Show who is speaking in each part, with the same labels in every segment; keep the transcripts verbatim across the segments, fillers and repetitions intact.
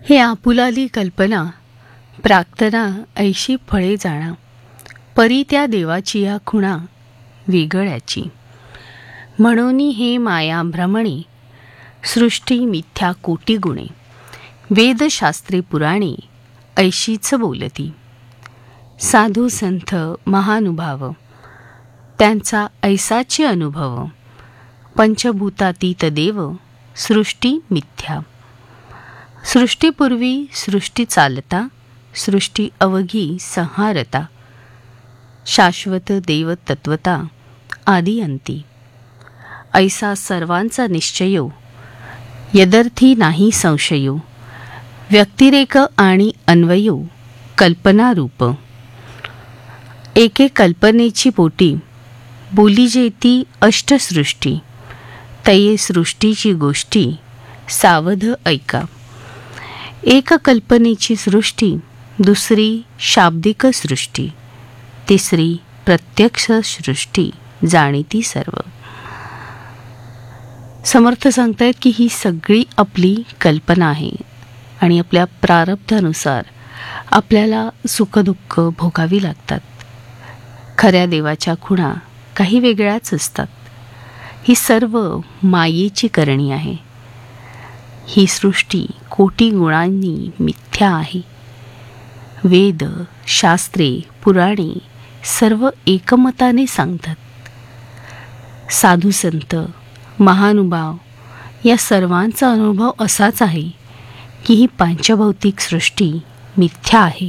Speaker 1: हे आपुलाली कल्पना प्राक्तना ऐशी फळे जाणा, परी त्या देवाची या खुणा वेगळ्याची. म्हणून हे माया भ्रमणे, सृष्टी मिथ्या कोटी गुणे. वेदशास्त्रे पुराणे ऐशीच बोलती. साधू संत महानुभाव, त्यांचा ऐसाचे अनुभव. पंचभूतातीत देव, सृष्टी मिथ्या. सृष्टीपूर्वी सृष्टी चालता, सृष्टी अवघी संहारता. शाश्वत देव तत्वता, आदि अंती. ऐसा सर्वांचा निश्चयो, यदर्थी नाही संशयो. व्यक्तिरेक आणि अन्वयो, कल्पनारूप. एके कल्पनेची पोटी, बोली जेती अष्टसृष्टी. तये सृष्टीची गोष्टी, सावध ऐका. एक कल्पनेची सृष्टी, दुसरी शाब्दिक सृष्टी, तिसरी प्रत्यक्ष सृष्टी, जाणीती सर्व. समर्थ सांगतायत की ही सगळी आपली कल्पना आहे आणि आपल्या प्रारब्धानुसार आपल्याला सुखदुःख भोगावी लागतात. खऱ्या देवाच्या खुणा काही वेगळ्याच असतात. ही सर्व मायेची करणी आहे. ही सृष्टी कोटी गुणांनी मिथ्या आहे. वेद, शास्त्रे, पुराणे सर्व एकमताने सांगतात. साधू संत महानुभाव या सर्वांचा अनुभव असाच आहे की ही पांचभौतिक सृष्टी मिथ्या आहे.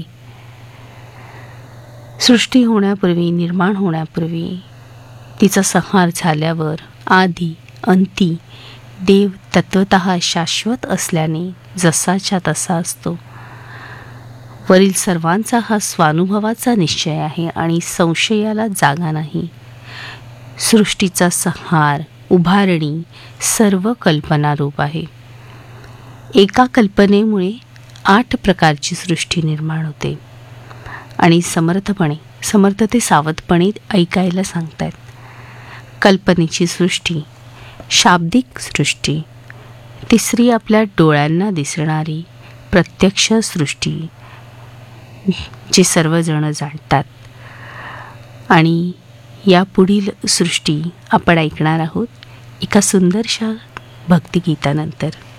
Speaker 1: सृष्टी होण्यापूर्वी, निर्माण होण्यापूर्वी, तिचा संहार झाल्यावर, आधी अंती देव तत्वतः शाश्वत असल्याने जसाच्या तसा असतो. वरील सर्वांचा हा स्वानुभवाचा निश्चय आहे आणि संशयाला जागा नाही. सृष्टीचा संहार, उभारणी सर्व कल्पनारूप आहे. एका कल्पनेमुळे आठ प्रकारची सृष्टी निर्माण होते आणि समर्थपणे समर्थ ते सावधपणे ऐकायला सांगतायत. कल्पनेची सृष्टी, शाब्दिक सृष्टी, तिसरी आपल्या डोळ्यांना दिसणारी प्रत्यक्ष सृष्टी, जे सर्वजण जाणतात. आणि या पुढील सृष्टी आपण ऐकणार आहोत एका सुंदरशा भक्तिगीतानंतर.